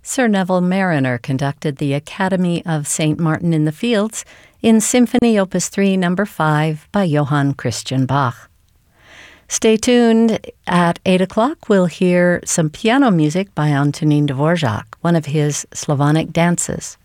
Sir Neville Marriner conducted the Academy of St. Martin in the Fields in Symphony Opus 3 No. 5 by Johann Christian Bach. Stay tuned. At 8 o'clock, we'll hear some piano music by Antonín Dvorak, one of his Slavonic dances.